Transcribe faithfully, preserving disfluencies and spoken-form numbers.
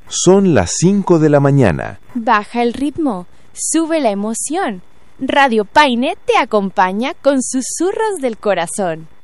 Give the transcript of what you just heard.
Son las cinco de la mañana. Baja el ritmo, sube la emoción. Radio Paine te acompaña con susurros del corazón.